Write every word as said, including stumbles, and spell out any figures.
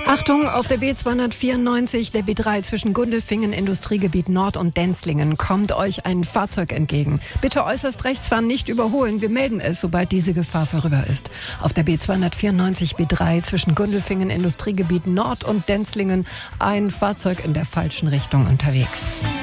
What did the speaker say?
Achtung, auf der B zweihundertvierundneunzig, der B drei zwischen Gundelfingen, Industriegebiet Nord und Denzlingen kommt euch ein Fahrzeug entgegen. Bitte äußerst rechts fahren, nicht überholen. Wir melden es, sobald diese Gefahr vorüber ist. Auf der B zweihundertvierundneunzig, B drei zwischen Gundelfingen, Industriegebiet Nord und Denzlingen ein Fahrzeug in der falschen Richtung unterwegs.